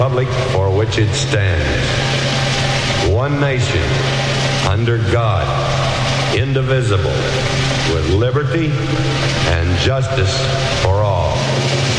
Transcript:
republic for which it stands, one nation, under God, indivisible, with liberty and justice for all.